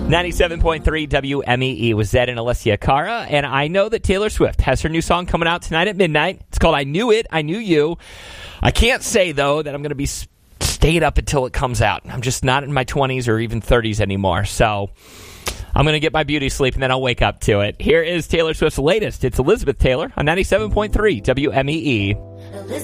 97.3 WMEE was Zed and Alessia Cara, and I know that Taylor Swift has her new song coming out tonight at midnight. It's called I Knew It, I Knew You. I can't say, though, that I'm going to be stayed up until it comes out. I'm just not in my 20s or even 30s anymore, so I'm going to get my beauty sleep, and then I'll wake up to it. Here is Taylor Swift's latest. It's Elizabeth Taylor on 97.3 WMEE.